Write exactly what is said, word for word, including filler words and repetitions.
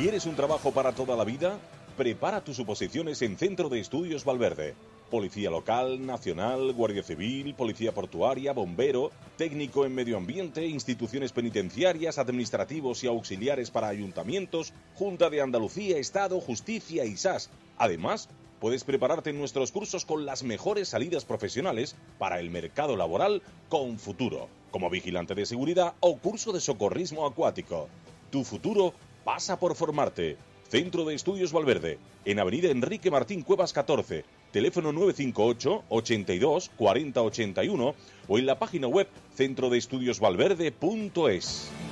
¿Quieres un trabajo para toda la vida? Prepara tus oposiciones en Centro de Estudios Valverde. Policía local, nacional, Guardia Civil, Policía Portuaria, Bombero, técnico en medio ambiente, instituciones penitenciarias, administrativos y auxiliares para ayuntamientos, Junta de Andalucía, Estado, Justicia y S A S. Además, puedes prepararte en nuestros cursos con las mejores salidas profesionales para el mercado laboral con futuro, como vigilante de seguridad o curso de socorrismo acuático. Tu futuro pasa por formarte. Centro de Estudios Valverde, en Avenida Enrique Martín Cuevas catorce, teléfono nueve cinco ocho, ochenta y dos, cuarenta ochenta y uno o en la página web centro de estudios valverde punto es.